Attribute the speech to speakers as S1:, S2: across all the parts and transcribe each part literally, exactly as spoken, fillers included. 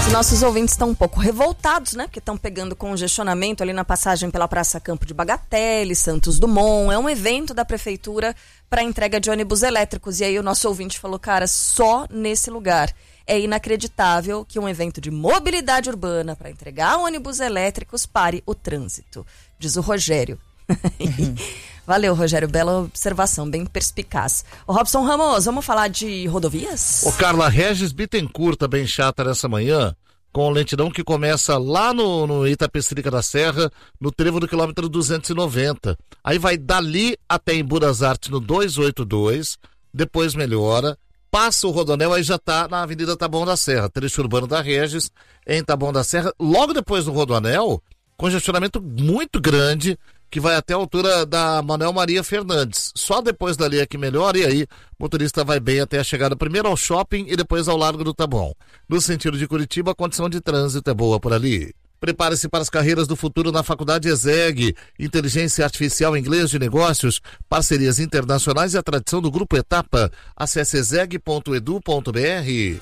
S1: Nossos ouvintes estão um pouco revoltados, né? Porque estão pegando congestionamento ali na passagem pela Praça Campo de Bagatelle, Santos Dumont. É um evento da prefeitura para entrega de ônibus elétricos. E aí o nosso ouvinte falou, cara, só nesse lugar. É inacreditável que um evento de mobilidade urbana para entregar ônibus elétricos pare o trânsito, diz o Rogério. Valeu, Rogério, bela observação, bem perspicaz. O Robson Ramos, vamos falar de rodovias?
S2: Ô Carla, Regis Bittencourt tá bem chata nessa manhã, com lentidão que começa lá no, no Itapecerica da Serra, no trevo do quilômetro duzentos e noventa. Aí vai dali até em Buras Artes no duzentos e oitenta e dois, depois melhora, passa o Rodoanel, aí já tá na Avenida Taboão da Serra, trecho urbano da Regis, em Taboão da Serra. Logo depois do Rodoanel, congestionamento muito grande, que vai até a altura da Manuel Maria Fernandes. Só depois dali é que melhora, e aí o motorista vai bem até a chegada primeiro ao shopping e depois ao Largo do Taboão. No sentido de Curitiba, a condição de trânsito é boa por ali. Prepare-se para as carreiras do futuro na Faculdade ESEG, Inteligência Artificial, Inglês de Negócios, parcerias internacionais e a tradição do Grupo Etapa. Acesse exeg ponto edu ponto br.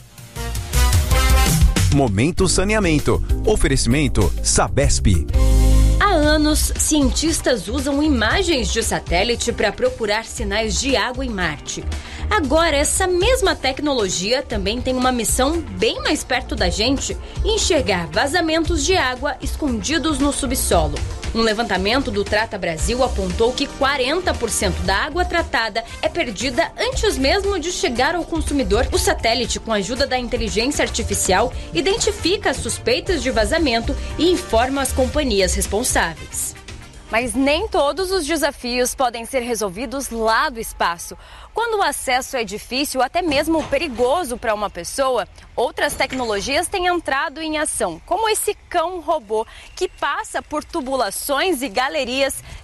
S3: Momento Saneamento. Oferecimento Sabesp.
S4: Há anos, cientistas usam imagens de satélite para procurar sinais de água em Marte. Agora, essa mesma tecnologia também tem uma missão bem mais perto da gente: enxergar vazamentos de água escondidos no subsolo. Um levantamento do Trata Brasil apontou que quarenta por cento da água tratada é perdida antes mesmo de chegar ao consumidor. O satélite, com a ajuda da inteligência artificial, identifica as suspeitas de vazamento e informa as companhias responsáveis. Mas nem todos os desafios podem ser resolvidos lá do espaço. Quando o acesso é difícil, até mesmo perigoso para uma pessoa, outras tecnologias têm entrado em ação, como esse cão robô que passa por tubulações e galerias